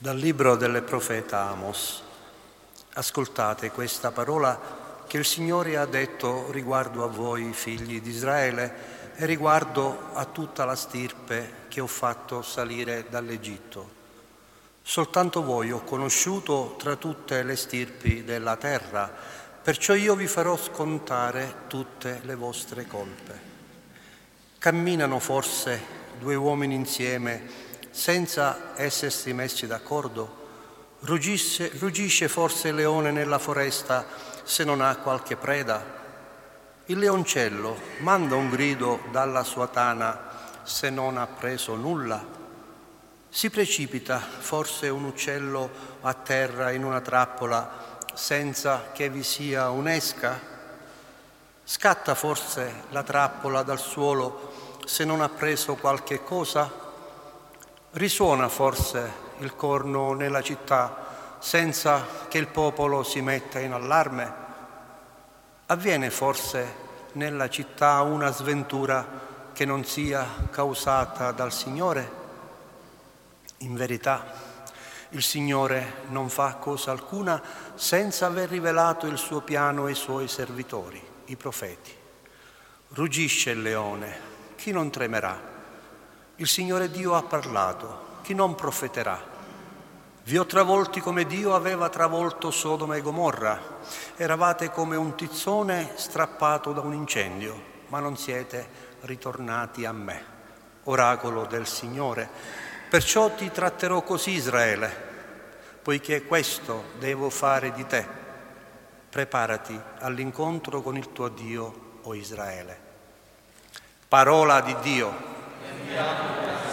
Dal libro del profeta Amos. Ascoltate questa parola che il Signore ha detto riguardo a voi, figli di Israele, e riguardo a tutta la stirpe che ho fatto salire dall'Egitto. Soltanto voi ho conosciuto tra tutte le stirpi della terra, perciò io vi farò scontare tutte le vostre colpe. Camminano forse due uomini insieme senza essersi messi d'accordo? Ruggisce forse il leone nella foresta se non ha qualche preda? Il leoncello manda un grido dalla sua tana se non ha preso nulla? Si precipita forse un uccello a terra in una trappola senza che vi sia un'esca? Scatta forse la trappola dal suolo se non ha preso qualche cosa? Risuona forse il corno nella città senza che il popolo si metta in allarme? Avviene forse nella città una sventura che non sia causata dal Signore? In verità, il Signore non fa cosa alcuna senza aver rivelato il suo piano ai suoi servitori, i profeti. Ruggisce il leone, chi non tremerà? Il Signore Dio ha parlato, chi non profeterà? Vi ho travolti come Dio aveva travolto Sodoma e Gomorra. Eravate come un tizzone strappato da un incendio, ma non siete ritornati a me, oracolo del Signore. Perciò ti tratterò così, Israele, poiché questo devo fare di te. Preparati all'incontro con il tuo Dio, o Israele. Parola di Dio.